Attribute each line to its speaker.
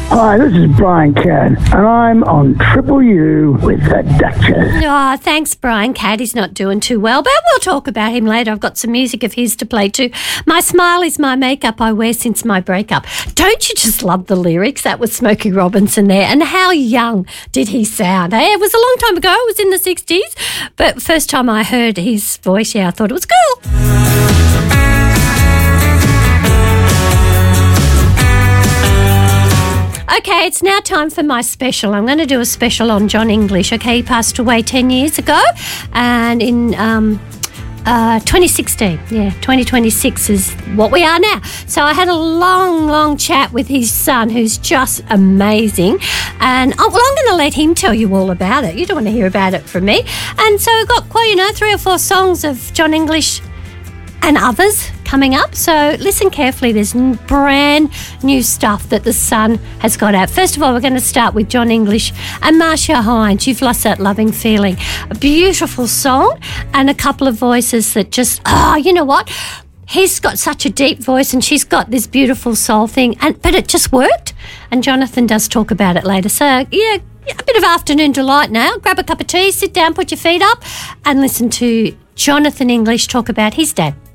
Speaker 1: Hi, this is Brian Cadd, and I'm on Triple U with the Duchess.
Speaker 2: Oh, thanks, Brian Cadd. He's not doing too well, but we'll talk about him later. I've got some music of his to play too. My smile is my makeup I wear since my breakup. Don't you just love the lyrics? That was Smokey Robinson there. And how young did he sound? Hey, it was a long time ago. It was in the 60s. But first time I heard his voice, I thought it was cool. Okay, it's now time for my special. I'm going to do a special on John English. Okay, he passed away 10 years ago, and in 2016, 2026 is what we are now. So I had a long chat with his son, who's just amazing, and I'm going to let him tell you all about it. You don't want to hear about it from me. And so we've got quite, 3 or 4 songs of John English and others coming up. So listen carefully. There's brand new stuff that the Sun has got out. First of all, we're going to start with John English and Marcia Hines. You've Lost That Loving Feeling. A beautiful song and a couple of voices that just, you know what? He's got such a deep voice and she's got this beautiful soul thing, but it just worked. And Jonathan does talk about it later. So, yeah, a bit of afternoon delight now. Grab a cup of tea, sit down, put your feet up and listen to Jonathan English talk about his dad.